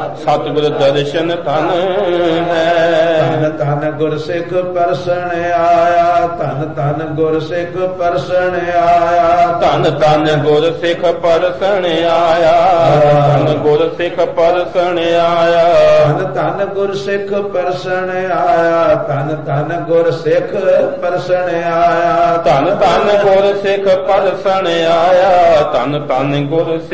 ਸਤਿਗੁਰ ਦਰਸ਼ਨ ਧਨ ਹੈ। ਧਨ ਧਨ ਗੁਰ ਸਿੱਖ ਪਰਸਣ ਆਇਆ, ਧਨ ਧਨ ਗੁਰ ਸਿੱਖ ਪਰਸਣ ਆਇਆ, ਧਨ ਧਨ ਗੁਰ ਸਿੱਖ ਪਰਸਣ ਆਇਆ, ਧਨ ਗੁਰ ਸਿੱਖ ਪਰਸਣ ਆਇਆ, ਧਨ ਧਨ ਗੁਰ ਸਿੱਖ ਪਰਸਣ ਆਇਆ, ਧਨ ਧਨ ਗੁਰ ਸਿੱਖ ਪਰਸਣ ਆਇਆ, ਧਨ ਧਨ ਗੁਰ ਸਿੱਖ ਪਰਸਣ ਆਇਆ, ਧਨ ਧਨ ਗੁਰ